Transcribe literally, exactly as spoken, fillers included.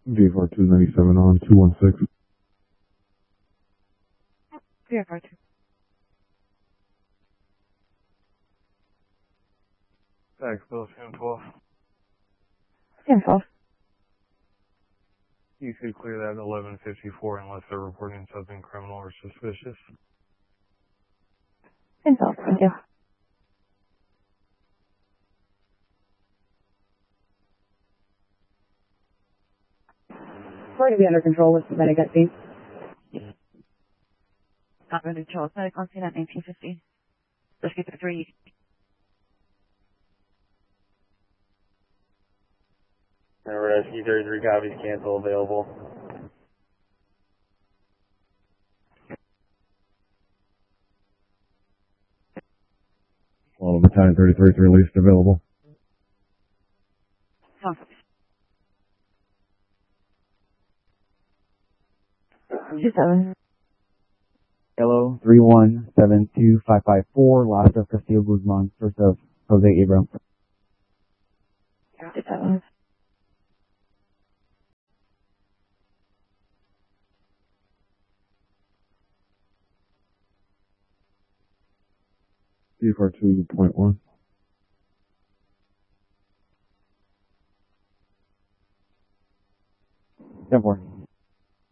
V F R two ninety-seven on two one six. V F R two. Back, Bill, ten twelve. ten twelve. You could clear that at eleven fifty-four unless they're reporting something criminal or suspicious. ten twelve, thank you. We're going to be under control with the medic at scene. Not under control. Medic on scene at nineteen fifty. Rescue three. Rescue thirty-three copies, cancel available. Well, Battalion thirty-three is released available. Huh. Two seven. Hello, three one seven two five five four, last of Castillo Guzman, first of Jose Abrams. Two seven. V F R two point one. ten four.